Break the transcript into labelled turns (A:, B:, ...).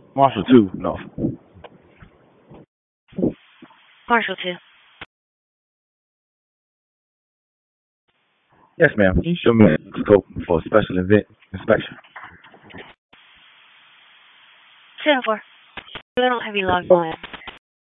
A: Marshall 2, no.
B: Marshall 2.
A: Yes, ma'am. Can you show me the scope for a special event inspection?
B: 7-4. I don't have you logged on.